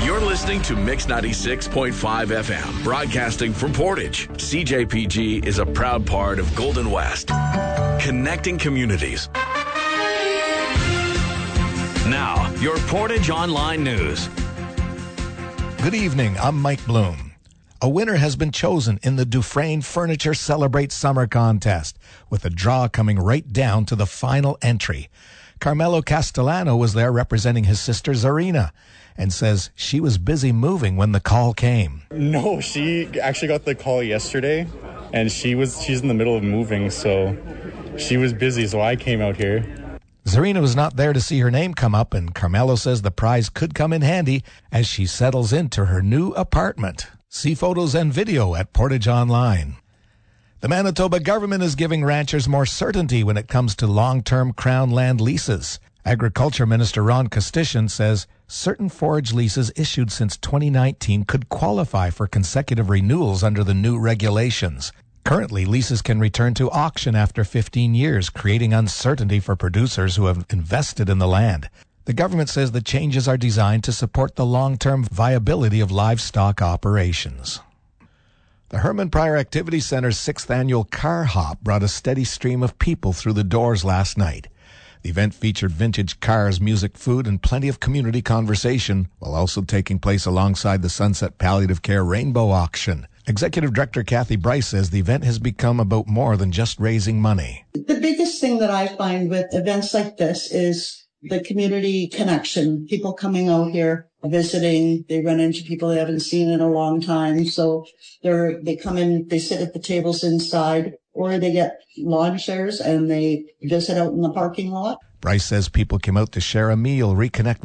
You're listening to Mix 96.5 FM, broadcasting from Portage. CJPG is a proud part of Golden West, connecting communities. Now, your Portage Online News. Good evening, I'm Mike Bloom. A winner has been chosen in the Dufresne Furniture Celebrate Summer Contest, with a draw coming right down to the final entry. Carmelo Castellano was there representing his sister Zarina, and says she was busy moving when the call came. No, she actually got the call yesterday, and she's in the middle of moving, so she was busy, so I came out here. Zarina was not there to see her name come up, and Carmelo says the prize could come in handy as she settles into her new apartment. See photos and video at Portage Online. The Manitoba government is giving ranchers more certainty when it comes to long-term Crown land leases. Agriculture Minister Ron Kostyshin says certain forage leases issued since 2019 could qualify for consecutive renewals under the new regulations. Currently, leases can return to auction after 15 years, creating uncertainty for producers who have invested in the land. The government says the changes are designed to support the long-term viability of livestock operations. The Herman Pryor Activity Center's 6th annual Car Hop brought a steady stream of people through the doors last night. The event featured vintage cars, music, food, and plenty of community conversation, while also taking place alongside the Sunset Palliative Care Rainbow Auction. Executive Director Kathy Bryce says the event has become about more than just raising money. The biggest thing that I find with events like this is the community connection. People coming out here, visiting, they run into people they haven't seen in a long time. So they come in, they sit at the tables inside, or they get lawn chairs and they visit out in the parking lot. Bryce says people came out to share a meal, reconnect